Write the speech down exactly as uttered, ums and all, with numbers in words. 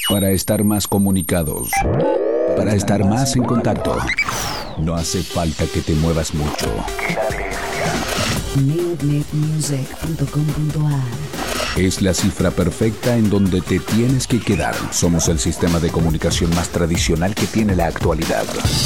Para estar más comunicados, para estar más en contacto, no hace falta que te muevas mucho. Neon Net Music punto com punto a r Es la cifra perfecta en donde te tienes que quedar. Somos el sistema de comunicación más tradicional que tiene la actualidad.